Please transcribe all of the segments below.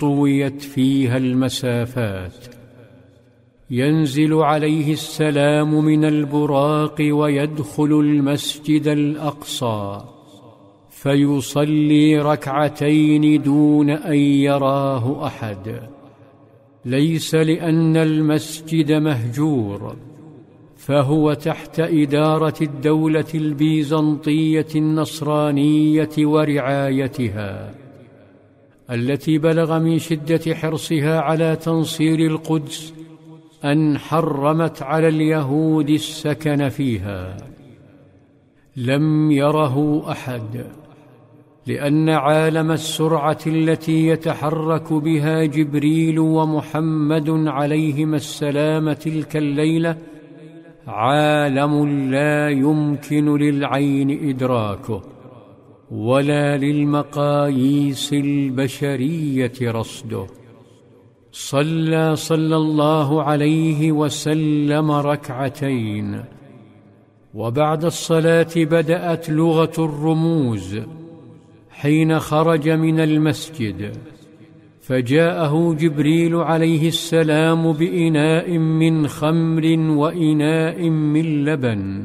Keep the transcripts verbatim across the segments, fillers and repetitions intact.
طويت فيها المسافات، ينزل عليه السلام من البراق ويدخل المسجد الأقصى فيصلي ركعتين دون أن يراه أحد، ليس لأن المسجد مهجور، فهو تحت إدارة الدولة البيزنطية النصرانية ورعايتها، التي بلغ من شدة حرصها على تنصير القدس أن حرمت على اليهود السكن فيها. لم يره أحد، لأن عالم السرعة التي يتحرك بها جبريل ومحمد عليهما السلام تلك الليلة عالم لا يمكن للعين إدراكه ولا للمقاييس البشرية رصده. صلى صلى الله عليه وسلم ركعتين، وبعد الصلاة بدأت لغة الرموز حين خرج من المسجد، فجاءه جبريل عليه السلام بإناء من خمر وإناء من لبن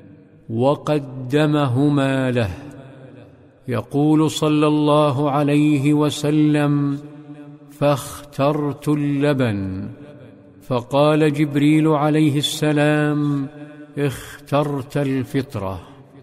وقدمهما له، يقول صلى الله عليه وسلم: فاخترت اللبن. فقال جبريل عليه السلام: اخترت الفطرة.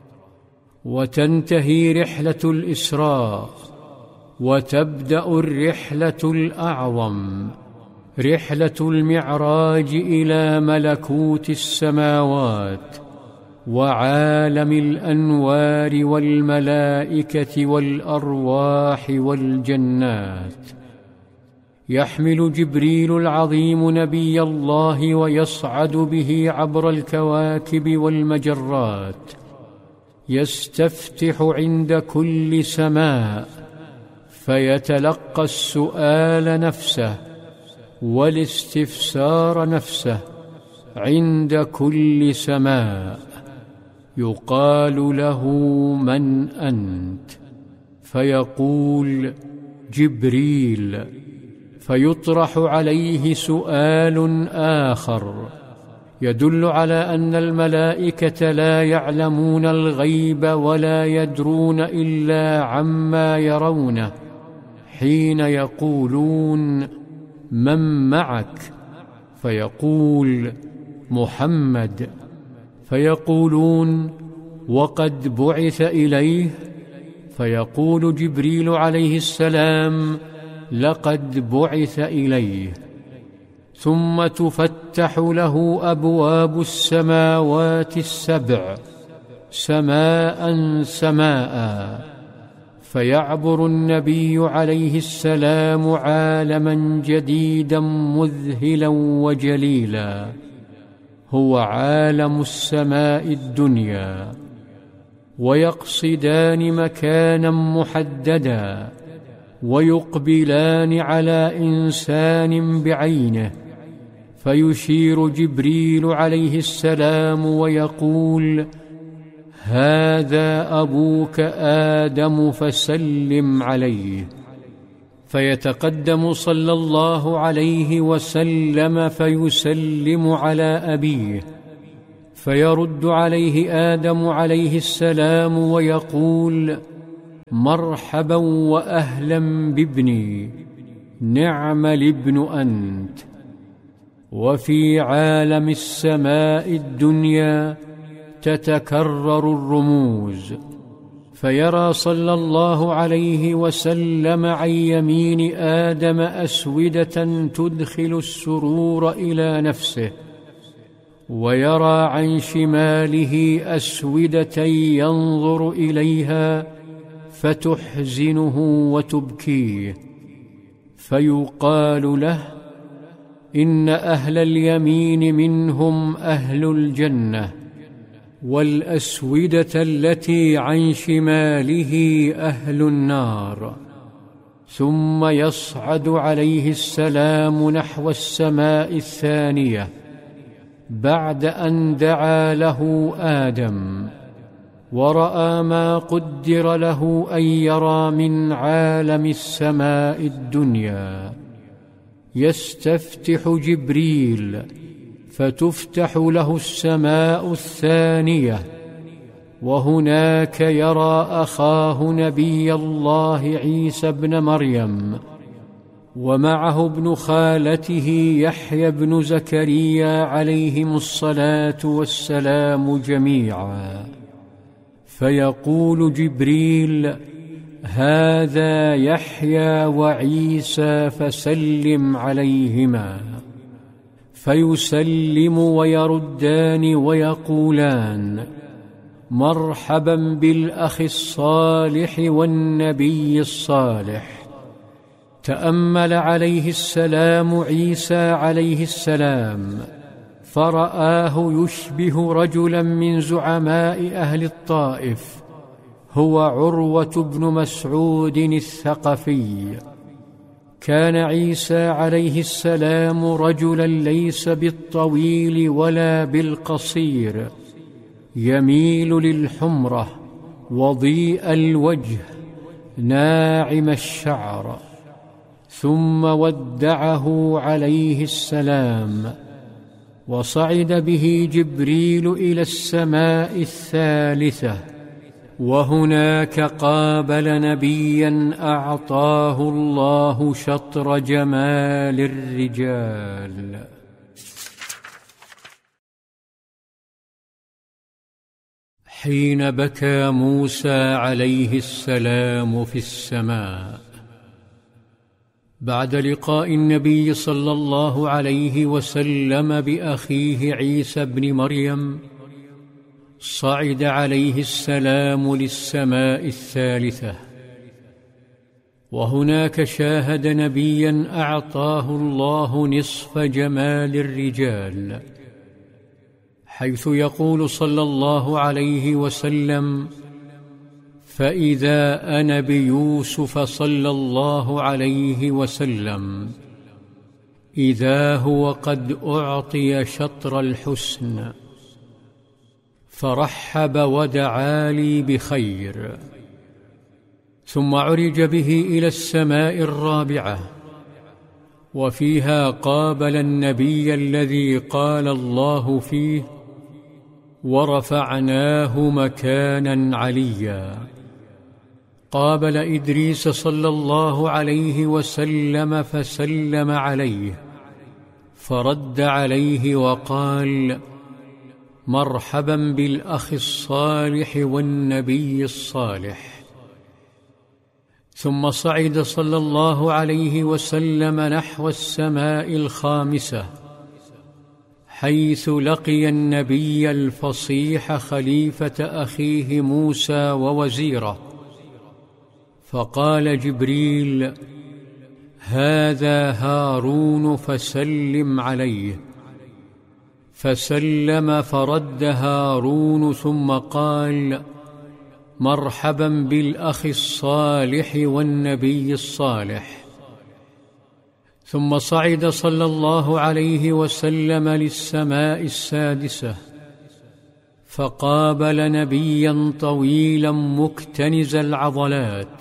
وتنتهي رحلة الإسراء، وتبدأ الرحلة الأعظم، رحلة المعراج إلى ملكوت السماوات وعالم الأنوار والملائكة والأرواح والجنات. يحمل جبريل العظيم نبي الله ويصعد به عبر الكواكب والمجرات، يستفتح عند كل سماء فيتلقى السؤال نفسه والاستفسار نفسه عند كل سماء. يقال له: من أنت؟ فيقول: جبريل. فيطرح عليه سؤال آخر يدل على أن الملائكة لا يعلمون الغيب ولا يدرون إلا عما يرونه، حين يقولون: من معك؟ فيقول: محمد. فيقولون: وقد بعث إليه؟ فيقول جبريل عليه السلام: لقد بعث إليه. ثم تفتح له أبواب السماوات السبع سماء سماء، فيعبر النبي عليه السلام عالما جديدا مذهلا وجليلا، هو عالم السماء الدنيا، ويقصدان مكانا محددا ويقبلان على إنسان بعينه، فيشير جبريل عليه السلام ويقول: هذا أبوك آدم فسلم عليه. فيتقدم صلى الله عليه وسلم فيسلم على أبيه، فيرد عليه آدم عليه السلام ويقول: مرحبا وأهلا بابني، نعم الابن أنت. وفي عالم السماء الدنيا تتكرر الرموز، فيرى صلى الله عليه وسلم عن يمين آدم أسودة تدخل السرور إلى نفسه، ويرى عن شماله أسودة ينظر إليها فتحزنه وتبكيه، فيقال له: إن أهل اليمين منهم أهل الجنة، والأسودة التي عن شماله أهل النار. ثم يصعد عليه السلام نحو السماء الثانية بعد أن دعا له آدم، ورأى ما قدر له أن يرى من عالم السماء الدنيا. يستفتح جبريل فتفتح له السماء الثانية، وهناك يرى أخاه نبي الله عيسى ابن مريم، ومعه ابن خالته يحيى بن زكريا عليهم الصلاة والسلام جميعا. فيقول جبريل: هذا يحيى وعيسى فسلم عليهما. فيسلم ويردان ويقولان: مرحبا بالأخ الصالح والنبي الصالح. تأمل عليه السلام عيسى عليه السلام فرآه يشبه رجلا من زعماء أهل الطائف، هو عروة بن مسعود الثقفي. كان عيسى عليه السلام رجلا ليس بالطويل ولا بالقصير، يميل للحمرة، وضيء الوجه، ناعم الشعر. ثم ودعه عليه السلام، وصعد به جبريل إلى السماء الثالثة، وهناك قابل نبيا أعطاه الله شطر جمال الرجال. حين بكى موسى عليه السلام في السماء بعد لقاء النبي صلى الله عليه وسلم بأخيه عيسى بن مريم، صعد عليه السلام للسماء الثالثة، وهناك شاهد نبيا أعطاه الله نصف جمال الرجال، حيث يقول صلى الله عليه وسلم: فإذا أنا بيوسف صلى الله عليه وسلم إذا هو قد أعطي شطر الحسن، فرحب ودعا لي بخير. ثم عرج به إلى السماء الرابعة، وفيها قابل النبي الذي قال الله فيه: ورفعناه مكانا عليا. قابل إدريس صلى الله عليه وسلم فسلم عليه، فرد عليه وقال: مرحبا بالأخ الصالح والنبي الصالح. ثم صعد صلى الله عليه وسلم نحو السماء الخامسة، حيث لقي النبي الفصيح خليفة أخيه موسى ووزيره، فقال جبريل: هذا هارون فسلم عليه. فسلم فرد هارون، ثم قال: مرحبا بالأخ الصالح والنبي الصالح. ثم صعد صلى الله عليه وسلم للسماء السادسة، فقابل نبيا طويلا مكتنز العضلات،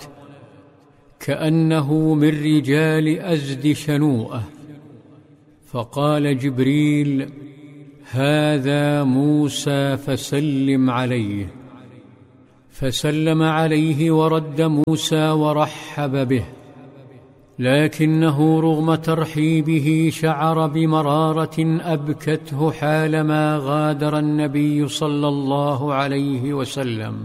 كأنه من رجال أزد شنوءة، فقال جبريل: هذا موسى فسلم عليه. فسلم عليه ورد موسى ورحب به، لكنه رغم ترحيبه شعر بمرارة أبكته حالما غادر النبي صلى الله عليه وسلم.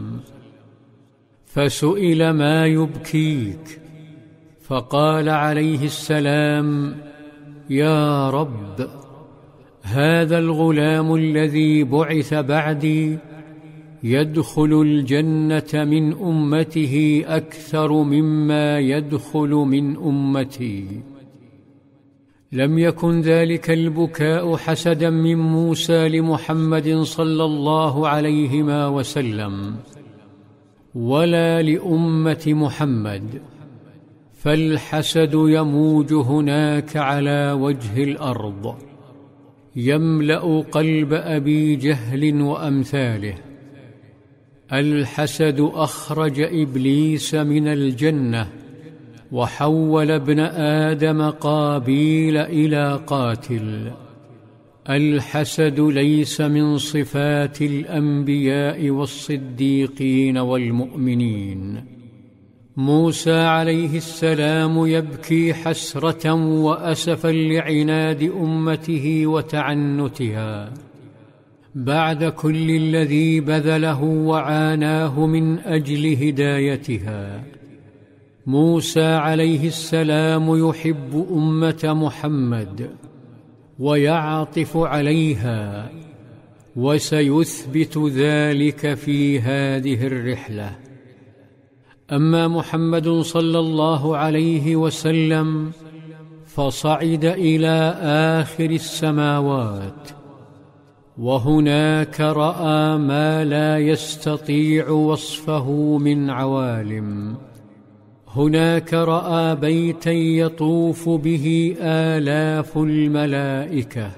فسئل: ما يبكيك؟ فقال عليه السلام: يا رب، هذا الغلام الذي بعث بعدي يدخل الجنة من أمته أكثر مما يدخل من أمتي. لم يكن ذلك البكاء حسدا من موسى لمحمد صلى الله عليه وسلم ولا لأمة محمد، فالحسد يموج هناك على وجه الأرض، يملأ قلب أبي جهل وأمثاله. الحسد أخرج إبليس من الجنة وحول ابن آدم قابيل إلى قاتل. الحسد ليس من صفات الأنبياء والصديقين والمؤمنين. موسى عليه السلام يبكي حسرة وأسفا لعناد أمته وتعنتها بعد كل الذي بذله وعاناه من أجل هدايتها. موسى عليه السلام يحب أمة محمد ويعطف عليها، وسيثبت ذلك في هذه الرحلة. أما محمد صلى الله عليه وسلم فصعد إلى آخر السماوات، وهناك رأى ما لا يستطيع وصفه من عوالم. هناك رأى بيتا يطوف به آلاف الملائكة،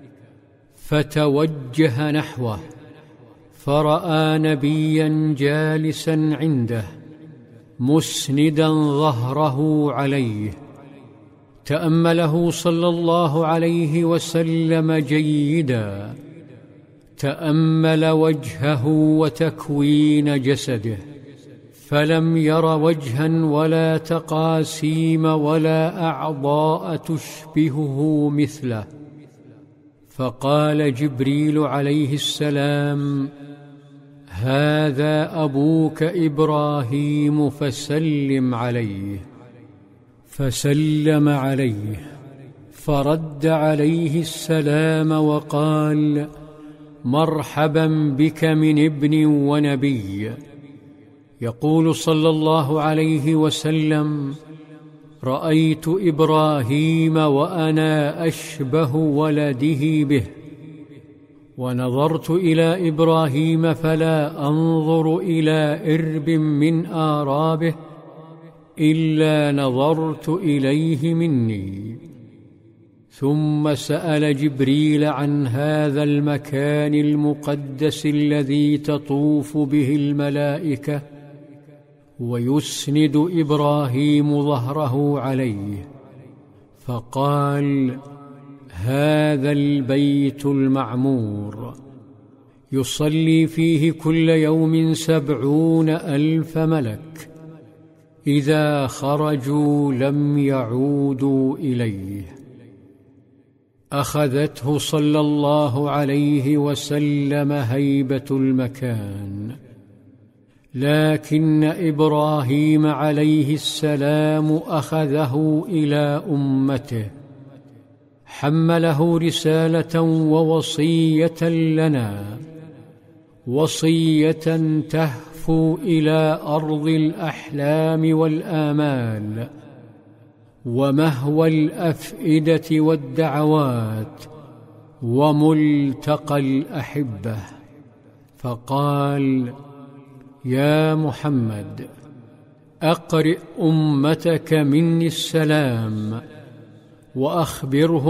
فتوجه نحوه فرأى نبيا جالسا عنده مسندا ظهره عليه. تأمله صلى الله عليه وسلم جيدا، تأمل وجهه وتكوين جسده، فلم ير وجها ولا تقاسيم ولا أعضاء تشبهه مثله. فقال جبريل عليه السلام: هذا أبوك إبراهيم فسلم عليه. فسلم عليه، فرد عليه السلام وقال: مرحبا بك من ابن ونبي. يقول صلى الله عليه وسلم: رأيت إبراهيم وأنا أشبه ولده به، ونظرت إلى إبراهيم فلا أنظر إلى إرب من آرابه إلا نظرت إليه مني. ثم سأل جبريل عن هذا المكان المقدس الذي تطوف به الملائكة ويسند إبراهيم ظهره عليه، فقال: هذا البيت المعمور، يصلي فيه كل يوم سبعون ألف ملك، إذا خرجوا لم يعودوا إليه. أخذته صلى الله عليه وسلم هيبة المكان، لكن إبراهيم عليه السلام أخذه إلى أمته، حمله رسالة ووصية لنا، وصية تهفو إلى أرض الأحلام والآمال ومهوى الأفئدة والدعوات وملتقى الأحبة. فقال: يا محمد، أقرئ أمتك مني السلام وأخبرهم